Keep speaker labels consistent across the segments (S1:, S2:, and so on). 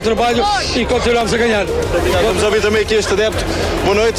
S1: Trabalho e continuamos a ganhar.
S2: Vamos ouvir também aqui este adepto. Boa noite.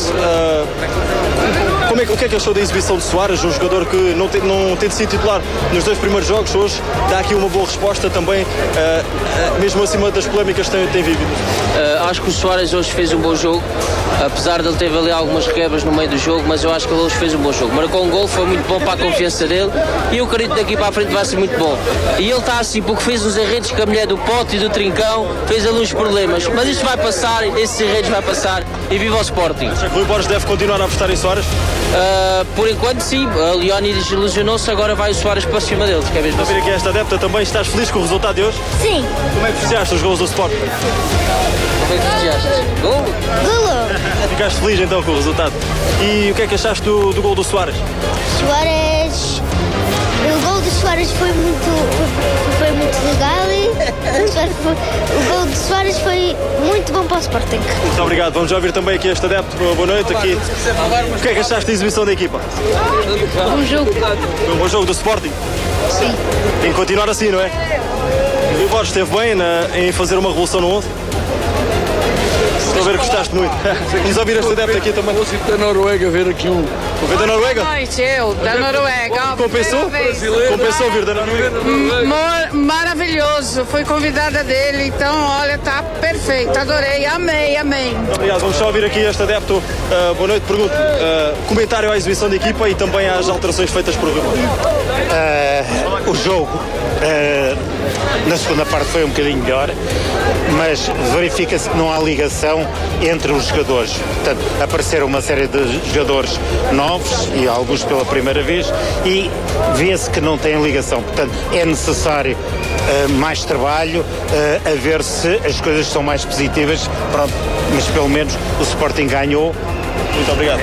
S2: O que é que achou da exibição de Soares, um jogador que não tem sido titular nos 2 primeiros jogos? Hoje dá aqui uma boa resposta também, mesmo acima das polémicas que tem vivido.
S3: Acho que o Soares hoje fez um bom jogo, apesar de ele ter ali algumas quebras no meio do jogo, mas eu acho que ele hoje fez um bom jogo. Marcou um gol, foi muito bom para a confiança dele e eu acredito que daqui para a frente vai ser muito bom. E ele está assim porque fez uns arredos com a mulher do Pote e do Trincão, fez ali uns problemas, mas isto vai passar, esses arredos vai passar e viva o Sporting.
S2: Acha que o Rui Borges deve continuar a apostar em Soares?
S3: Por enquanto sim, a Leónidas ilusionou-se, agora vai o Soares para cima deles, que é mesmo assim.
S2: Aqui esta adepta também, estás feliz com o resultado de hoje?
S4: Sim.
S2: Como é que fizeste os gols do Sporting?
S3: Como é que fizeste? Gol?
S4: Golo.
S2: Ficaste feliz então com o resultado. E o que é que achaste do gol do Soares?
S4: Soares. O gol do Soares foi muito legal e o gol do Soares foi muito bom para o Sporting.
S2: Muito obrigado. Vamos já ouvir também aqui este adepto. Boa noite. Aqui. O que é que achaste da exibição da equipa?
S4: Bom jogo.
S2: Foi um bom jogo do Sporting?
S4: Sim.
S2: Tem que continuar assim, não é? O Rui Borges esteve bem em fazer uma revolução no 11? Estou a ver que gostaste muito. Vamos ouvir este adepto aqui também.
S1: Vou da Noruega ver aqui um.
S2: Vem da Noruega?
S5: Boa noite, eu, da Noruega.
S2: Compensou? Compensou vir da Noruega?
S5: Maravilhoso, fui convidada dele, então, olha, tá perfeito, adorei, amei.
S2: Muito obrigado, vamos só ouvir aqui este adepto. Boa noite, pergunto. Comentário à exibição da equipa e também às alterações feitas por Rui Borges.
S6: O jogo na segunda parte foi um bocadinho melhor, mas verifica-se que não há ligação entre os jogadores. Portanto, apareceram uma série de jogadores novos e alguns pela primeira vez e vê-se que não têm ligação. Portanto, é necessário mais trabalho, a ver se as coisas são mais positivas. Pronto, mas pelo menos o Sporting ganhou.
S2: Muito obrigado.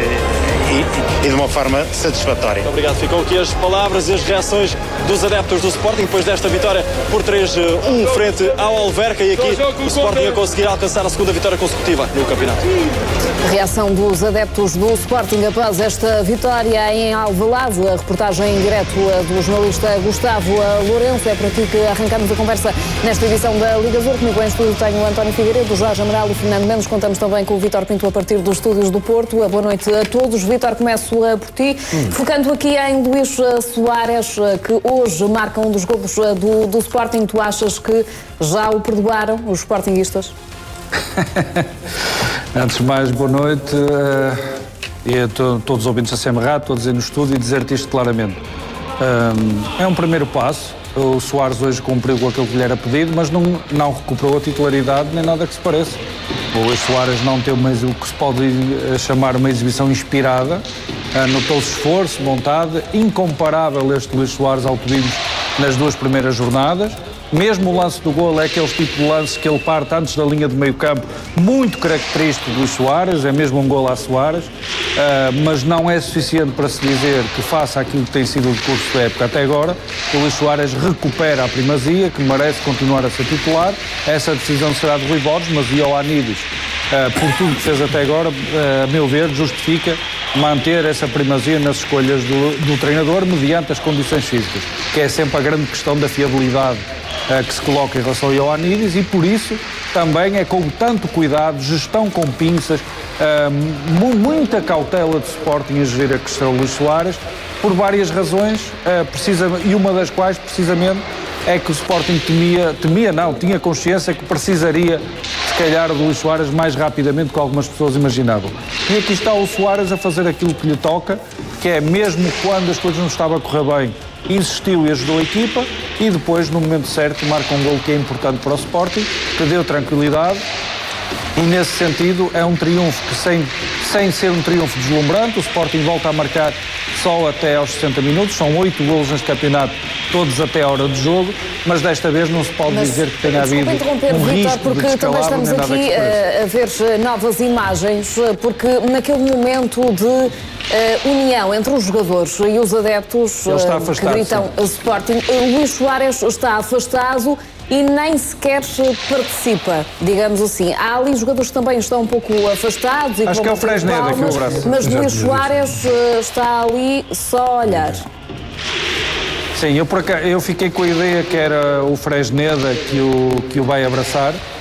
S6: E de uma forma satisfatória.
S2: Muito obrigado. Ficam aqui as palavras e as reações dos adeptos do Sporting depois desta vitória por 3-1 frente ao Alverca e aqui o Sporting a conseguir alcançar a segunda vitória consecutiva no campeonato.
S7: Reação dos adeptos do Sporting após esta vitória em Alvalade. A reportagem em direto do jornalista Gustavo Lourenço. É por aqui que arrancamos a conversa nesta edição da Liga Azul. Comigo em estúdio tenho o António Figueiredo, o Jorge Amaral e o Fernando Mendes. Contamos também com o Vítor Pinto a partir dos estúdios do Porto. Boa noite a todos. Vítor, começo por ti. Focando aqui em Luís Soares, que hoje marca um dos golos do Sporting. Tu achas que já o perdoaram os sportinguistas?
S1: Antes de mais, boa noite. E a todos os ouvintes da CMRA, todos aí no estúdio, e dizer-te isto claramente. É um primeiro passo. O Soares hoje cumpriu com aquilo que lhe era pedido, mas não recuperou a titularidade nem nada que se pareça. O Luís Soares não teve mais o que se pode chamar uma exibição inspirada. Notou-se esforço, vontade, incomparável este Luís Soares ao que vimos nas 2 primeiras jornadas. Mesmo o lance do golo é aquele tipo de lance que ele parte antes da linha de meio campo, muito característico do Luís Soares, é mesmo um golo a Soares, mas não é suficiente para se dizer que faça aquilo que tem sido o decurso da época até agora. O Luís Soares recupera a primazia, que merece continuar a ser titular. Essa decisão será de Rui Borges, mas o Ioannidis, por tudo que fez até agora, a meu ver, justifica manter essa primazia nas escolhas do treinador mediante as condições físicas, que é sempre a grande questão da fiabilidade que se coloca em relação ao Ioannidis, e por isso também é com tanto cuidado, gestão com pinças, muita cautela de Sporting a gerir a questão do Luís Soares, por várias razões, e uma das quais precisamente é que o Sporting tinha consciência que precisaria, se calhar, do Luís Soares mais rapidamente do que algumas pessoas imaginavam. E aqui está o Soares a fazer aquilo que lhe toca, que é, mesmo quando as coisas não estavam a correr bem, insistiu e ajudou a equipa, e depois, no momento certo, marca um gol que é importante para o Sporting, que deu tranquilidade. E nesse sentido é um triunfo que, sem ser um triunfo deslumbrante, o Sporting volta a marcar só até aos 60 minutos, são 8 golos neste campeonato, todos até a hora do jogo, mas desta vez não se pode dizer que tenha havido um risco
S7: porque
S1: de
S7: também
S1: descalabro,
S7: estamos
S1: nem nada
S7: aqui
S1: que se pareça.
S7: a ver novas imagens, porque naquele momento de união entre os jogadores e os adeptos que gritam Sporting, Luís Soares está afastado e nem sequer participa, digamos assim. Há ali jogadores que também estão um pouco afastados. E
S1: acho que é o Fresneda que o abraço.
S7: Mas Luís Soares está ali só a olhar.
S1: Sim, eu fiquei com a ideia que era o Fresneda que o vai abraçar.